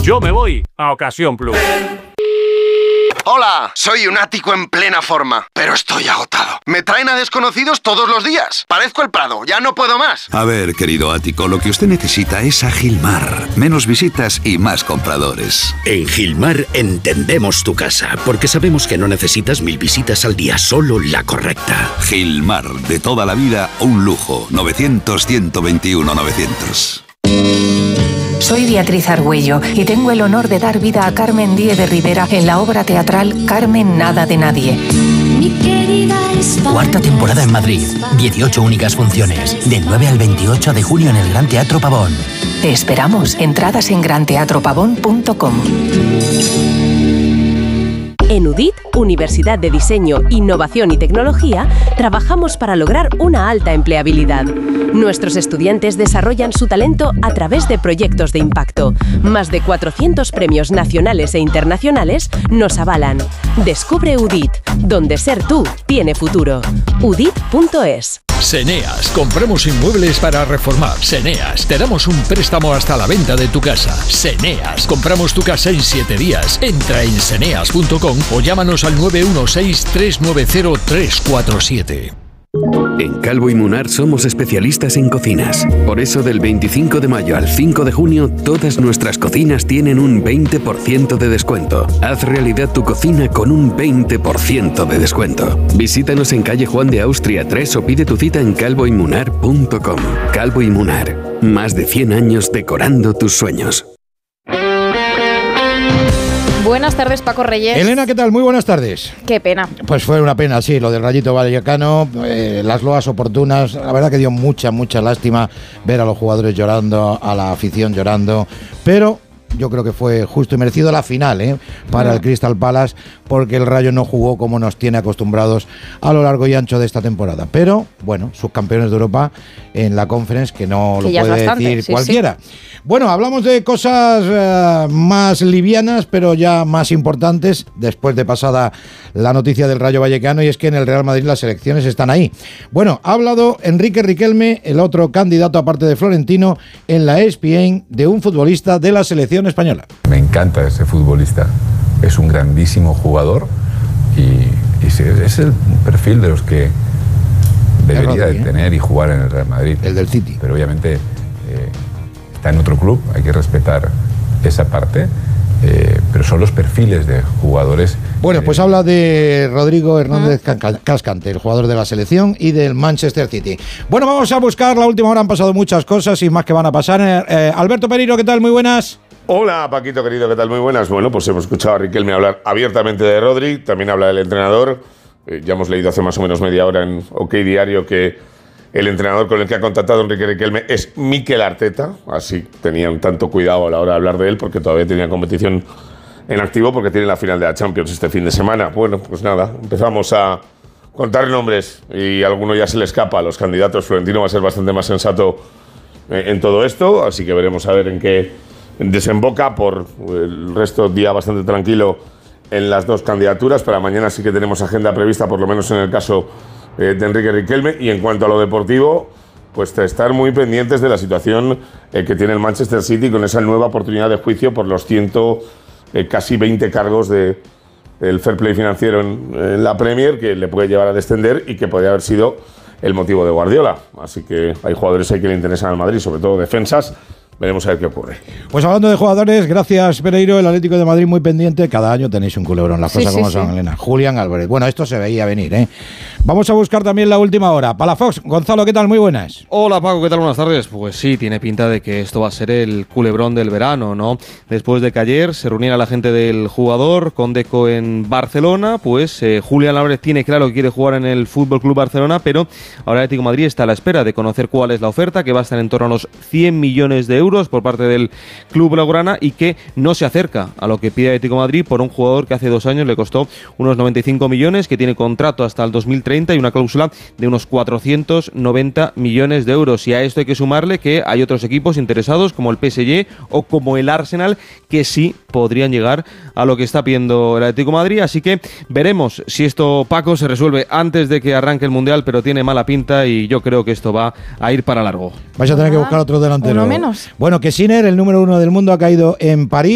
Yo me voy a Ocasión Plus. Hola, soy un ático en plena forma, pero estoy agotado. Me traen a desconocidos todos los días. Parezco el Prado, ya no puedo más. A ver, querido ático, lo que usted necesita es a Gilmar. Menos visitas y más compradores. En Gilmar entendemos tu casa, porque sabemos que no necesitas 1000 visitas al día, solo la correcta. Gilmar, de toda la vida, un lujo. 900-121-900. Soy Beatriz Argüello y tengo el honor de dar vida a Carmen Díez de Rivera en la obra teatral Carmen Nada de Nadie. Cuarta temporada en Madrid, 18 únicas funciones, del 9 al 28 de julio en el Gran Teatro Pavón. Te esperamos, entradas en granteatropavón.com. En UDIT, Universidad de Diseño, Innovación y Tecnología, trabajamos para lograr una alta empleabilidad. Nuestros estudiantes desarrollan su talento a través de proyectos de impacto. Más de 400 premios nacionales e internacionales nos avalan. Descubre UDIT, donde ser tú tiene futuro. udit.es. Seneas, compramos inmuebles para reformar. Seneas, te damos un préstamo hasta la venta de tu casa. Seneas, compramos tu casa en 7 días. Entra en seneas.com o llámanos al 916-390-347. En Calvo y Munar somos especialistas en cocinas. Por eso del 25 de mayo al 5 de junio, todas nuestras cocinas tienen un 20% de descuento. Haz realidad tu cocina con un 20% de descuento. Visítanos en calle Juan de Austria 3 o pide tu cita en calvoymunar.com. Calvo y Munar, más de 100 años decorando tus sueños. Buenas tardes, Paco Reyes. Elena, ¿qué tal? Muy buenas tardes. Qué pena. Pues fue una pena, sí, lo del Rayito Vallecano, las loas oportunas. La verdad que dio mucha lástima ver a los jugadores llorando, a la afición llorando, pero yo creo que fue justo y merecido la final, para el Crystal Palace, porque el Rayo no jugó como nos tiene acostumbrados a lo largo y ancho de esta temporada. Pero, bueno, subcampeones de Europa en la Conference, que no lo puede decir cualquiera. Sí. Bueno, hablamos de cosas más livianas, pero ya más importantes, después de pasada la noticia del Rayo Vallecano, y es que en el Real Madrid las elecciones están ahí. Bueno, ha hablado Enrique Riquelme, el otro candidato aparte de Florentino, en la ESPN, de un futbolista de la selección española. Me encanta ese futbolista, es un grandísimo jugador y es el perfil de los que debería de tener y jugar en el Real Madrid. El del City. Pero obviamente está en otro club, hay que respetar esa parte, pero son los perfiles de jugadores. Bueno, pues habla de Rodrigo Hernández Cascante, el jugador de la selección y del Manchester City. Bueno, vamos a buscar la última hora, han pasado muchas cosas y más que van a pasar. Alberto Pereiro, ¿qué tal? Muy buenas. Hola, Paquito, querido, ¿qué tal? Muy buenas. Bueno, pues hemos escuchado a Riquelme hablar abiertamente de Rodri, también habla del entrenador. Ya hemos leído hace más o menos media hora en OK Diario que el entrenador con el que ha contactado Enrique Riquelme es Mikel Arteta, así tenían tanto cuidado a la hora de hablar de él porque todavía tenía competición en activo porque tiene la final de la Champions este fin de semana. Bueno, pues nada, empezamos a contar nombres y alguno ya se le escapa a los candidatos. Florentino va a ser bastante más sensato en todo esto, así que veremos a ver en qué desemboca. Por el resto, día bastante tranquilo en las dos candidaturas. Para mañana sí que tenemos agenda prevista, por lo menos en el caso de Enrique Riquelme. Y en cuanto a lo deportivo, pues estar muy pendientes de la situación que tiene el Manchester City con esa nueva oportunidad de juicio por los casi 20 cargos del fair play financiero en la Premier, que le puede llevar a descender y que podría haber sido el motivo de Guardiola. Así que hay jugadores ahí que le interesan al Madrid, sobre todo defensas. Veremos a ver qué ocurre. Pues hablando de jugadores, gracias Pereiro, el Atlético de Madrid muy pendiente. Cada año tenéis un culebrón, las cosas como son, Elena. Julián Álvarez. Bueno, esto se veía venir, ¿eh? Vamos a buscar también la última hora. Palafox, Gonzalo, ¿qué tal? Muy buenas. Hola Paco, ¿qué tal? Buenas tardes. Pues sí, tiene pinta de que esto va a ser el culebrón del verano, ¿no? Después de que ayer se reuniera la gente del jugador con Deco en Barcelona, pues Julián Álvarez tiene claro que quiere jugar en el Fútbol Club Barcelona, pero ahora el Atlético de Madrid está a la espera de conocer cuál es la oferta, que va a estar en torno a los 100 millones de euros por parte del club blaugrana y que no se acerca a lo que pide Atlético de Madrid por un jugador que hace 2 años le costó unos 95 millones, que tiene contrato hasta el 2030 y una cláusula de unos 490 millones de euros. Y a esto hay que sumarle que hay otros equipos interesados como el PSG o como el Arsenal que sí podrían llegar a lo que está pidiendo el Atlético de Madrid. Así que veremos si esto, Paco, se resuelve antes de que arranque el Mundial, pero tiene mala pinta y yo creo que esto va a ir para largo. Vais a tener que buscar otro delantero. Uno menos. Bueno, que Sinner, el número 1 del mundo, ha caído en París.